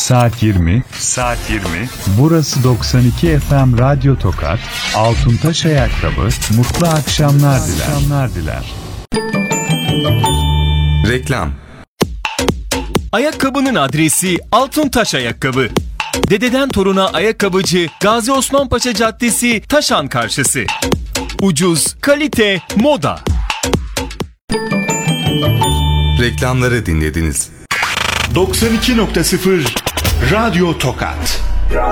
Saat 20. Saat 20. Burası 92 FM Radyo Tokat. Altuntaş Ayakkabı. Mutlu akşamlar diler. Reklam. Ayakkabının adresi Altuntaş Ayakkabı. Dededen toruna ayakkabıcı Gazi Osman Paşa Caddesi, Taşan karşısı. Ucuz, kalite, moda. Reklamları dinlediniz. 92.0 Radyo Tokat.